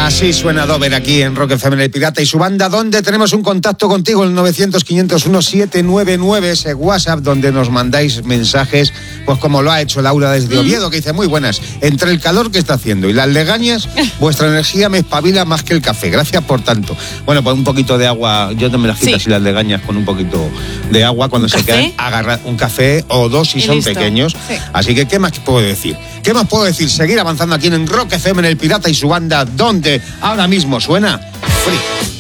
Así suena Dover aquí en Rock FM, El Pirata y su banda, donde tenemos un contacto contigo, el 900-501-799, ese WhatsApp donde nos mandáis mensajes, pues como lo ha hecho Laura desde Oviedo, que dice: muy buenas, entre el calor que está haciendo y las legañas, vuestra energía me espabila más que el café, gracias por tanto. Bueno, pues un poquito de agua, yo te me las quito así las legañas con un poquito de agua cuando se quedan, agarrar un café o dos si son pequeños. Sí. Así que, ¿qué más puedo decir? ¿Qué más puedo decir? Seguir avanzando aquí en Rock FM, en El Pirata y su banda, donde ahora mismo suena Free.